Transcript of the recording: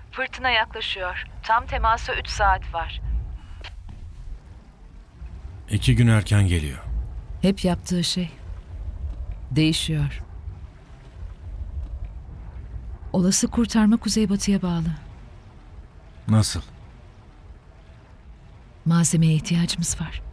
Fırtına yaklaşıyor. Tam temasa 3 saat var. 2 gün erken geliyor. Hep yaptığı şey. Değişiyor. Olası kurtarma kuzeybatıya bağlı. Nasıl? Malzemeye ihtiyacımız var.